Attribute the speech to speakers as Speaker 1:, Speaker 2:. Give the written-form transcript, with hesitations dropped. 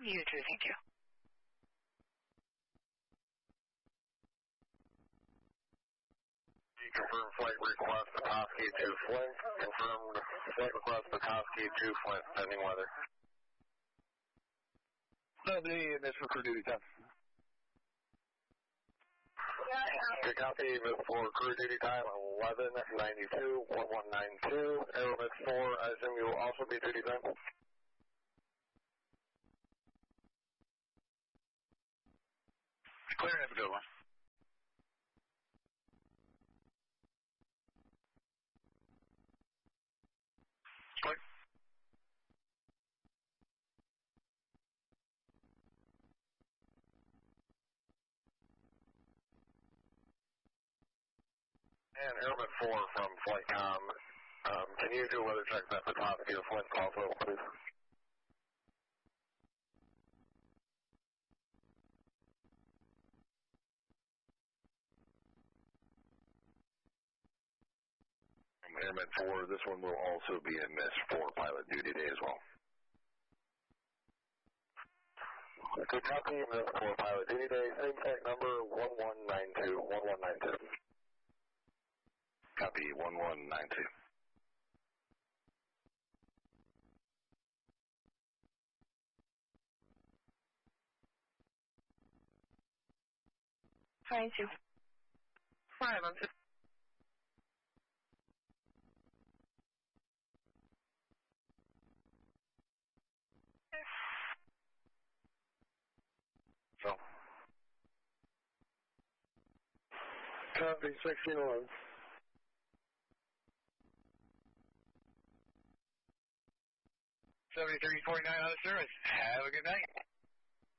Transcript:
Speaker 1: You too, thank you.
Speaker 2: Confirmed flight request Petoskey to Flint. Confirmed flight request Petoskey to Flint, pending weather.
Speaker 3: Lovely, miss for crew duty time.
Speaker 2: Good copy, miss for crew duty time 11:92, 1192. Aeromiss 4, I assume you will also be duty time?
Speaker 3: Clear, have a good one. Clear.
Speaker 2: And Airman 4 from Flightcom, can you do a weather check at Petoskey to Flint also, please?
Speaker 3: Airman 4, this one will also be a miss for pilot duty day as well.
Speaker 2: Good copy, miss for pilot duty day, same flight number 1192, 1192.
Speaker 3: Copy 1192.
Speaker 1: Thank you. Sorry about this.
Speaker 3: So.
Speaker 2: Copy 1611.
Speaker 3: $73.49 out of service. Have a good night.